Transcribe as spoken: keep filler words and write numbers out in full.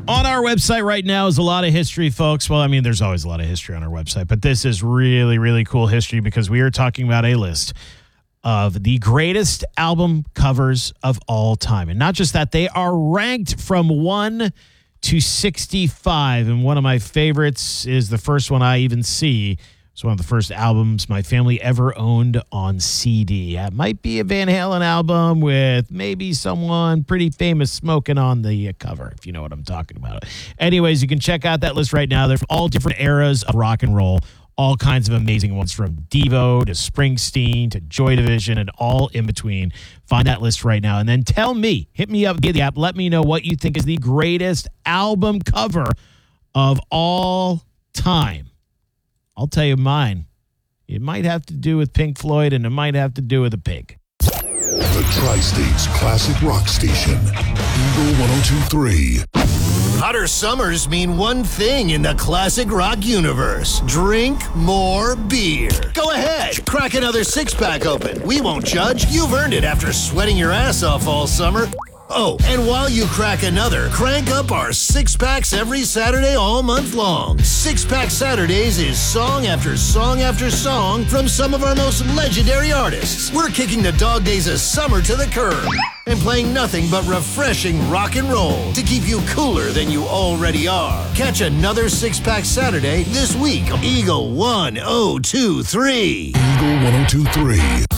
On our website right now is a lot of history, folks. Well, I mean, there's always a lot of history on our website, but this is really, really cool history because we are talking about a list of the greatest album covers of all time. And not just that, they are ranked from one to sixty-five. And one of my favorites is the first one I even see. It's one of the first albums my family ever owned on C D. It might be a Van Halen album with maybe someone pretty famous smoking on the cover, if you know what I'm talking about. Anyways, you can check out that list right now. They're from all different eras of rock and roll, all kinds of amazing ones from Devo to Springsteen to Joy Division and all in between. Find that list right now. And then tell me, hit me up, get the app, let me know what you think is the greatest album cover of all time. I'll tell you mine. It might have to do with Pink Floyd, and it might have to do with a pig. The Tri-State's classic rock station, Eagle one oh two point three. Hotter summers mean one thing in the classic rock universe. Drink more beer. Go ahead, crack another six-pack open. We won't judge. You've earned it after sweating your ass off all summer. Oh, and while you crack another, crank up our six-packs every Saturday all month long. Six-Pack Saturdays is song after song after song from some of our most legendary artists. We're kicking the dog days of summer to the curb and playing nothing but refreshing rock and roll to keep you cooler than you already are. Catch another Six-Pack Saturday this week. Eagle one oh two point three. Eagle one oh two point three.